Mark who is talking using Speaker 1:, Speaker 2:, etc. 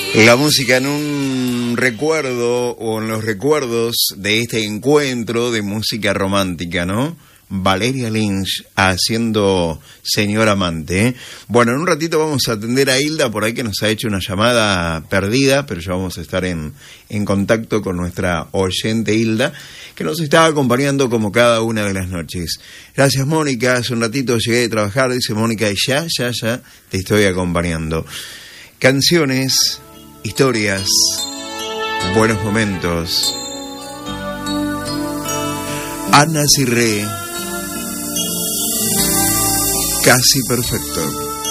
Speaker 1: La música en un recuerdo o en los recuerdos de este encuentro de música romántica, ¿no? Valeria Lynch haciendo Señor Amante. Bueno, en un ratito vamos a atender a Hilda por ahí, que nos ha hecho una llamada perdida, pero ya vamos a estar en contacto con nuestra oyente Hilda, que nos está acompañando como cada una de las noches. Gracias, Mónica. Hace un ratito llegué de trabajar, dice Mónica, y ya te estoy acompañando. Canciones, historias, buenos momentos. Ana Cirré, Casi Perfecto.